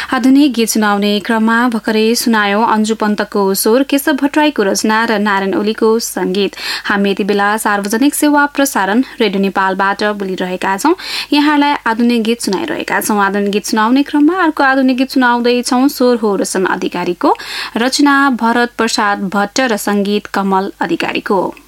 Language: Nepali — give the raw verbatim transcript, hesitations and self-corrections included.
आधुनिक गीत सुनाउने क्रममा भर्खरै सुनायो अन्जु पन्तको स्वर, केशव भट्टराईको रचना र नारायण ओलीको संगीत। हामी यति बेला सार्वजनिक सेवा प्रसारण रेडियो नेपालबाट बोलिरहेका छौं। यहाँलाई आधुनिक गीत सुनाइरहेका छौं। आधुनिक गीत सुनाउने क्रममा अर्को आधुनिक गीत सुनाउँदैछौं। स्वर हो रोशन अधिकारीको, रचना भरत प्रसाद भट्ट र संगीत कमल अधिकारीको।